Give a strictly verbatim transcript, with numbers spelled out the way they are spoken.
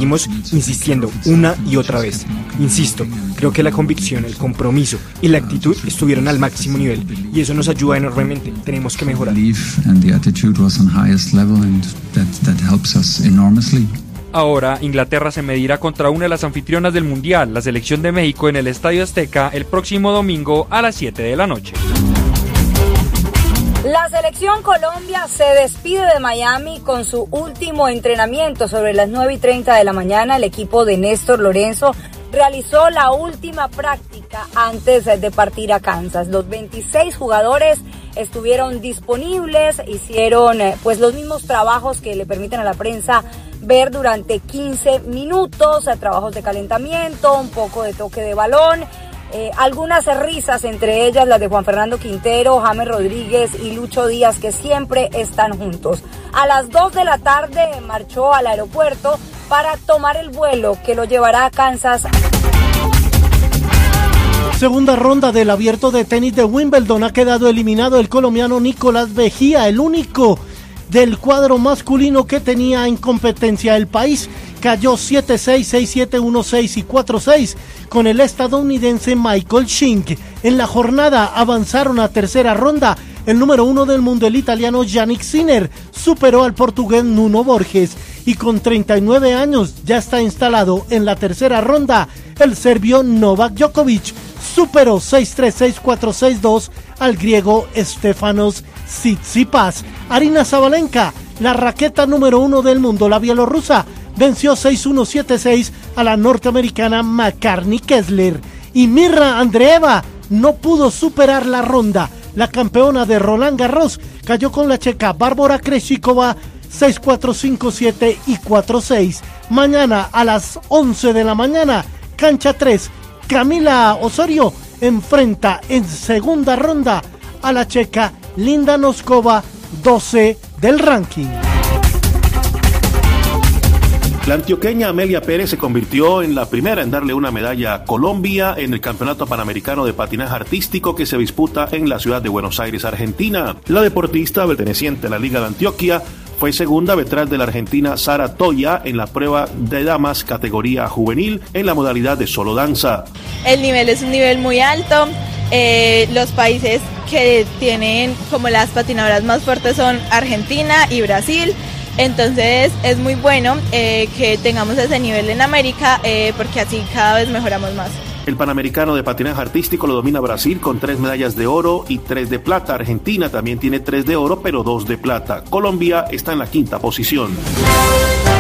seguimos insistiendo una y otra vez. Insisto, creo que la convicción, el compromiso y la actitud estuvieron al máximo nivel y eso nos ayuda enormemente. Tenemos que mejorar. Ahora, Inglaterra se medirá contra una de las anfitrionas del Mundial, la selección de México, en el Estadio Azteca el próximo domingo a las siete de la noche. La selección Colombia se despide de Miami con su último entrenamiento. Sobre las nueve y treinta de la mañana, el equipo de Néstor Lorenzo realizó la última práctica antes de partir a Kansas. Los veintiséis jugadores estuvieron disponibles, hicieron pues los mismos trabajos que le permiten a la prensa ver durante quince minutos, trabajos de calentamiento, un poco de toque de balón, eh, algunas risas, entre ellas las de Juan Fernando Quintero, James Rodríguez y Lucho Díaz, que siempre están juntos. A las dos de la tarde marchó al aeropuerto para tomar el vuelo que lo llevará a Kansas. Segunda ronda del abierto de tenis de Wimbledon. Ha quedado eliminado el colombiano Nicolás Vejía, el único del cuadro masculino que tenía en competencia el país. Cayó siete seis, seis siete, uno seis y cuatro seis con el estadounidense Michael Schink. En la jornada avanzaron a tercera ronda. El número uno del mundo, el italiano Yannick Sinner, superó al portugués Nuno Borges y con treinta y nueve años ya está instalado en la tercera ronda. El serbio Novak Djokovic superó seis tres, seis cuatro, seis dos al griego Stefanos Tsitsipas. Arina Sabalenka, la raqueta número uno del mundo, la bielorrusa, venció seis uno, siete seis a la norteamericana Makarny Kessler. Y Mirra Andreeva no pudo superar la ronda. La campeona de Roland Garros cayó con la checa Bárbara Krejcikova seis cuatro, cinco siete y cuatro seis. Mañana a las once de la mañana, cancha tres, Camila Osorio enfrenta en segunda ronda a la checa Linda Noskova, doce del ranking. La antioqueña Amelia Pérez se convirtió en la primera en darle una medalla a Colombia en el Campeonato Panamericano de Patinaje Artístico que se disputa en la ciudad de Buenos Aires, Argentina. La deportista perteneciente a la Liga de Antioquia fue segunda detrás de la argentina Sara Toya en la prueba de damas categoría juvenil en la modalidad de solo danza. El nivel es un nivel muy alto. Eh, los países que tienen como las patinadoras más fuertes son Argentina y Brasil. Entonces es muy bueno eh, que tengamos ese nivel en América eh, porque así cada vez mejoramos más. El Panamericano de Patinaje Artístico lo domina Brasil con tres medallas de oro y tres de plata. Argentina también tiene tres de oro pero dos de plata. Colombia está en la quinta posición.